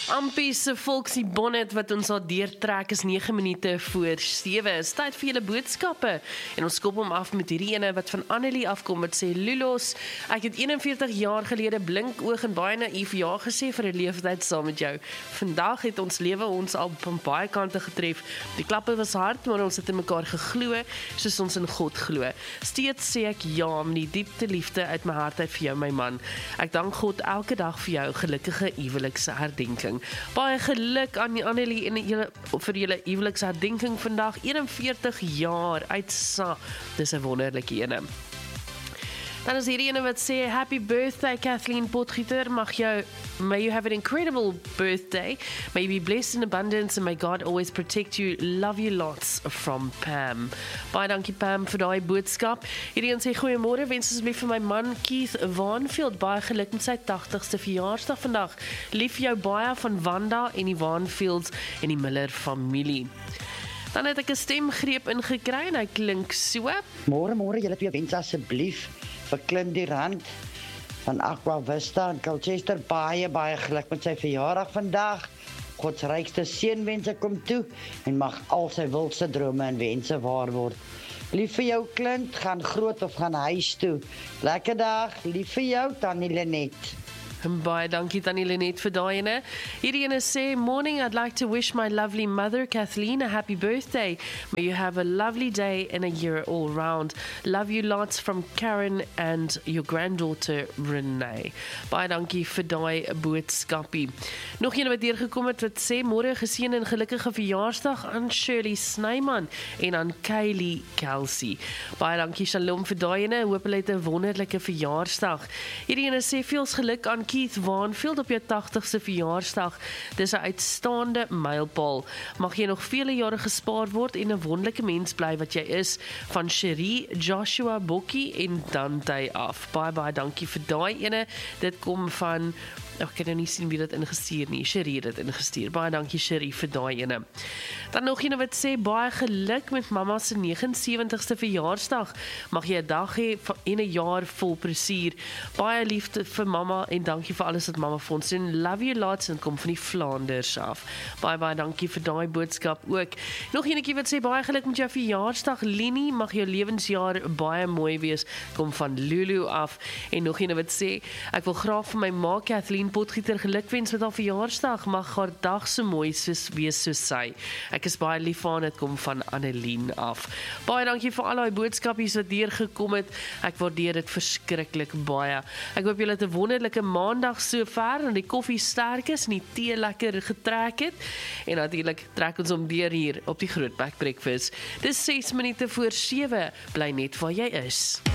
Ampie se Volksie Bonnet wat ons al deurtrek is 9 minute voor 7. Is tyd vir julle boodskappe. En ons skop hom af met hierdie ene wat van Annelie afkom. Het sê, Lulos, ek het 41 jaar gelede blink oog en baie naïef ja gesê vir 'n leeftyd saam met jou. Vandag het ons lewe ons al op baie kante getref. Die klappe was hard, maar ons het in mekaar geglo, soos ons in God glo. Steeds sê ek ja met die diepte liefde uit my hart uit vir jou, my man. Ek dank God elke dag vir jou gelukkige huweliksherdenking. Baie geluk aan die Annelie en vir julle huweliksherdenking vandag. 41 jaar uit Sa. Dis 'n wonderlike ene. Dan is hierdie ene wat sê, happy birthday Kathleen Potgieter, may you have an incredible birthday, may you be blessed in abundance and may God always protect you, love you lots, from Pam. Baie dankie Pam vir daai boodskap. Hierdie een sê, goeiemôre, wens asseblief vir my man Keith Waanfield baie geluk met sy 80ste verjaarsdag vandag. Lief jou baie van Wanda en die Waanfields en die Miller familie. Dan het ek 'n stemgreep ingekry en hy klink so. Môre, julle twee wens asseblief vir Clint Durant van Aqua Vista en Colchester baie geluk met sy verjaardag vandag. God se rykste seënwense kom toe en mag al sy wildste drome en wense waar word. Lief vir jou Clint, gaan groot of gaan huis toe. Lekker dag, lief vir jou Tannie Lenet. Baie dankie Tannie Lenet vir daai ene. Hierdie ene sê, morning, I'd like to wish my lovely mother Kathleen a happy birthday. May you have a lovely day and a year all round. Love you lots from Karen and your granddaughter Renee. Baie dankie vir daai boodskapie. Nog een wat deurgekom het wat sê, môre geseën en gelukkige verjaarsdag aan Shirley Snyman en aan Kylie Kelsey. Baie dankie Shalom vir daai ene. Hoop hulle het 'n wonderlike verjaarsdag. Hierdie ene sê, veels geluk aan Keith Waanfield op jou 80ste verjaarsdag. Dis 'n uitstaande mylpaal. Mag jy nog vele jare gespaar word en 'n wonderlike mens bly wat jy is, van Cherie, Joshua, Bokkie en Dante af. Baie dankie vir daai ene. Dit kom van, ek kan nou nie sien wie dit ingestuur nie. Cherie het dit ingestuur. Baie dankie Cherie vir daai ene. Dan nog een wat sê, baie geluk met mamma se 79ste verjaarsdag. Mag jy 'n dag hê en 'n jaar vol plesier. Baie liefde vir mamma en dankie vir alles wat mamma vir ons doen. Love you lots en kom van die Flanders af. Baie dankie vir daai boodskap ook. Nog eenetjie wat sê, baie geluk met jou verjaarsdag Lini. Mag jou lewensjaar baie mooi wees. Kom van Lulu af. En nog een wat sê, ek wil graag vir my ma Kathleen Potgieter gelukwens met haar verjaarsdag. Mag haar dag so mooi wees soos sy. Ek is baie lief van dit kom van Annelien af. Baie dankie vir al die boodskapies wat deurgekom het. Ek waardeer dit verskriklik baie. Ek hoop julle het 'n wonderlike maandag sover en die koffie sterk is en die tee lekker getrek het. En natuurlik trek ons om deur hier op die Grootbek Breakfast. Dis 6 minute voor 7. Bly net waar jy is.